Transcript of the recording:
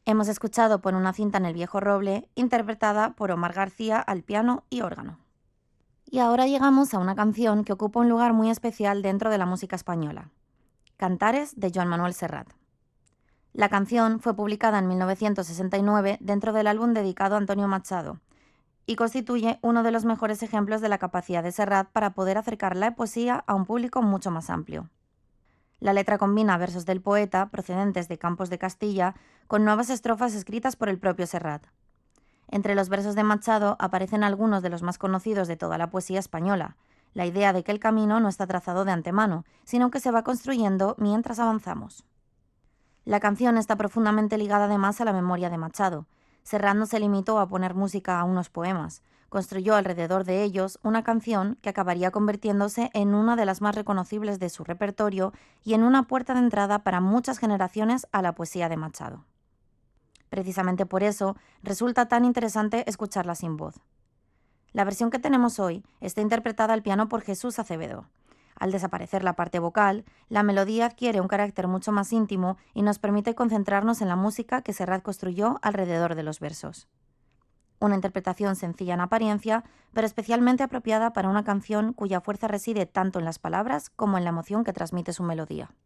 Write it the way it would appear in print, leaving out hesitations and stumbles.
Hemos escuchado Por una cinta en el viejo roble, interpretada por Omar García al piano y órgano. Y ahora llegamos a una canción que ocupa un lugar muy especial dentro de la música española. Cantares de Joan Manuel Serrat. La canción fue publicada en 1969 dentro del álbum dedicado a Antonio Machado y constituye uno de los mejores ejemplos de la capacidad de Serrat para poder acercar la poesía a un público mucho más amplio. La letra combina versos del poeta, procedentes de Campos de Castilla, con nuevas estrofas escritas por el propio Serrat. Entre los versos de Machado aparecen algunos de los más conocidos de toda la poesía española, la idea de que el camino no está trazado de antemano, sino que se va construyendo mientras avanzamos. La canción está profundamente ligada además a la memoria de Machado. Serrat no se limitó a poner música a unos poemas, construyó alrededor de ellos una canción que acabaría convirtiéndose en una de las más reconocibles de su repertorio y en una puerta de entrada para muchas generaciones a la poesía de Machado. Precisamente por eso resulta tan interesante escucharla sin voz. La versión que tenemos hoy está interpretada al piano por Jesús Acevedo. Al desaparecer la parte vocal, la melodía adquiere un carácter mucho más íntimo y nos permite concentrarnos en la música que Serrat construyó alrededor de los versos. Una interpretación sencilla en apariencia, pero especialmente apropiada para una canción cuya fuerza reside tanto en las palabras como en la emoción que transmite su melodía.